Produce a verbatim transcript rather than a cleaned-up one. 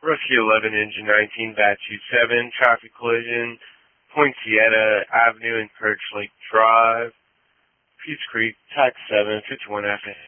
Rescue eleven, Engine nineteen, Batch seven, traffic collision, Poinciana Avenue and Perch Lake Drive, Peach Creek, Tax seven, fifty-one F.